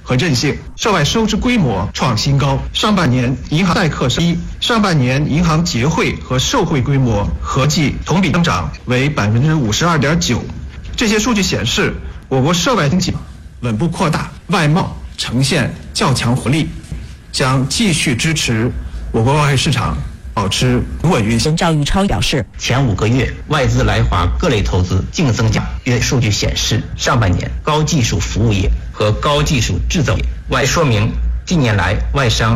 和韧性。涉外收支规模创新高，上半年银行代客上半年银行结汇和受汇规模合计同比增长为52.9%。这些数据显示，我国涉外经济稳步扩大，外贸呈现较强活力，将继续支持我国外汇市场保持平稳运行。 赵玉超表示， 前5个月外资来华各类投资净增加。数据显示，上半年高技术服务业和高技术制造业说明近年来外商